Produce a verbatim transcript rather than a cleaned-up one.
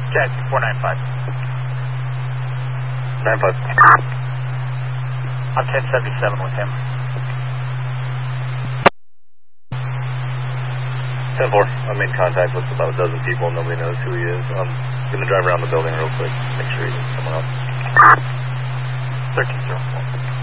Jack, four nine five. nine five. I'm ten seventy-seven with him. ten four. I made contact with about a dozen people. Nobody knows who he is. I'm going to drive around the building real quick, make sure he's someone else. thirteen zero four.